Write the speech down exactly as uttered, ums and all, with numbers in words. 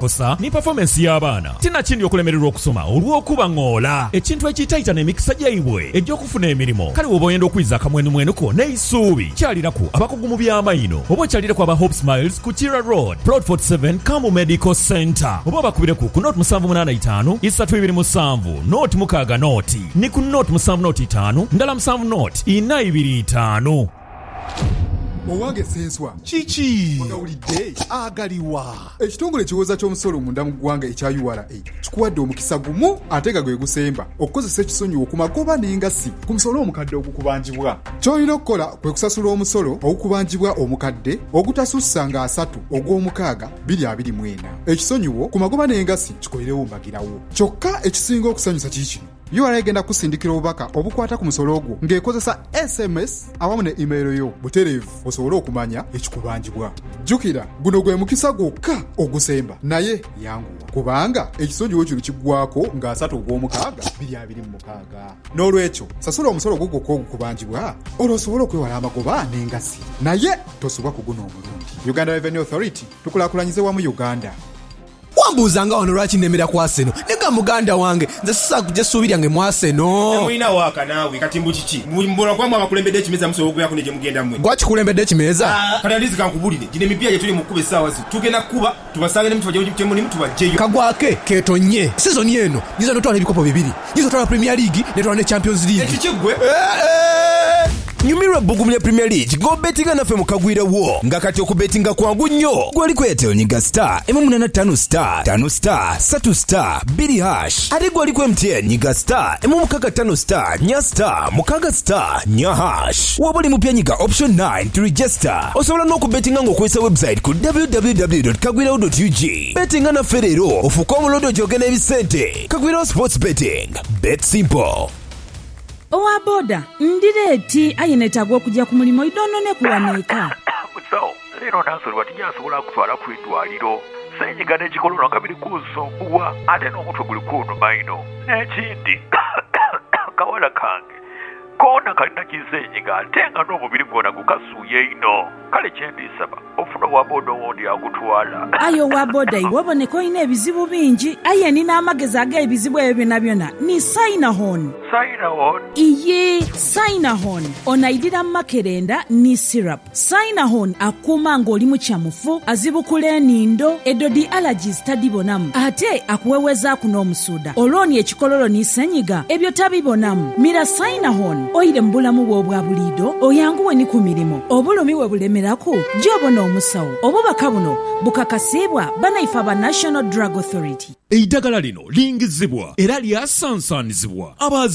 kosa ni performance y'abaana tinakindi okulemererwa okusoma olw'okuba ng'ola ekintu ekiyita n'emikisa gyaibwe egy'okufuna emirimu kale woba oyenda okwiza akamwenumwenuko n'eisuubi kyaliraku abakugu mu by'amayino oba okyaliraku aba Hope Smiles ku Kira Road Plot forty-seven Kamu Medical Center oba bakubireku ku note seven eight five isatu ibiri musanvu note mukaaga note ni ku note seven note five ndala seven note ina ibiri five. Owange senswa Chichi Magawulidde agaliwa ekitongole kiwoza ky'omusolo munda mu ggwanga ekya U R A kikuwadde omukisa gumu ate nga gwe gusemba okukozesa ekisonyiwo ku magoba n'engassi ku musolo omukadde ogukubanjibwa ky'olina okukola kwe kusasula omusolo ogukubanjibwa omukadde ogutasussa nga asatu ogw'omukaaga bbiri abiri mu ena ekisonyiwo ku magoba n'engassi kikolerewo mbagirawo kyokka ekisinga okusanyusa kiikino U R A egenda kusindikira obubaka obukwata ku musolo ogwo ng'ekozesa S M S awamu ne email yo butereevu osobole okumanya ekikubanjibwa. Jjukira guno gwe mukisa gwokka ogusemba naye yanguwa kubanga ekisonyiwo kino kiggwako nga asatu ogw'omukaaga bbiri abiri mu mukaaga. N'olwekyo sasula omusolo gwo gwokka ogukubanjibwa olwo osobole okwewala amagoba n'engassi naye tosubwa ku guno omulundi. Uganda Revenue Authority tukulaakulanyize wamu Uganda. Wambuuzanga wano lwaki nemera ku Arsenal nega muganda wange nze sisakujja essuubi lyange mu Arsenal. Mulina waaka naawe kati mbu kiki mbona kwamu abakulembedde ekimeza musolo ogweyako ne gye mugenda mmwe. Gwaki kulembedde ekimeza? Kati alizi kankubulire gino emipiira gye tuli mu kkuba essaawa zi tugenda kuba tubasange ne mutuba gye mulimu tubajjeyo. Kagwake keetonye sizoni eno nyiza notwala ebikopo bibiri nyiza otwala Premier League netwala ne Champions League. Ekikiggwe Nyumirwa bugumya Premier League go betinga naffe mukagwira wo nga kati okubetinga kwangu nnyo gwali kwetero nyiga star emu munana ttaano star ttaano star ssatu star bbiri hash ate gwali ku M T N nyiga star emu mukaaga ttaano star nnya star mukaaga star nnya hash woba oli mupya nyiga option nine to register osobola n'okubetinga ng'okozesa website ku w w w dot kagwirawo dot u g betinga naffe leero ofuuke omulondo gy'ogenda ebisente. Kagwirawo sports betting bet simple. Owa boda ndireeti ayenetagwa okujja ku mulimu idonone kuwaneeka musawo leero nansolwa tinyasobola kutwala ku eddwaliro senyiga n'ekikolono nga biri kunsumbuwa ate n'omutwe guli kunnuma ino n'ekindi kawala kange koona kalina kisenyiga ate nga n'omubiri gwonna gukasuuye ino kale kyendisaba ofuna owa boda owondi agutwala. ayo owa boda iwe oboneka olina ebizibu bingi aye nina amagezi ag'ebizibu ebyo byonna byonna ni Sinahon. Sinahon? Iye Sinahon onaidira makerenda ni syrup. Sinahon akuuma ng'oli mu kyamufu azibukula enindo edodi allergies tadibonamu ate akuwewezaako n'omusuuda olwoni ekikololo ni senyiga ebyo tabibonamu. Mira Sinahon oyire mu bulamu bwo obwa buliido oyanguwe ni ku mirimu obulumi we bulemerako gy'obona omusawo obubaka buno bukakasibwa banaife aba National Drug Authority. Eddagala lino lingizibwa era lyasansaanizibwa aba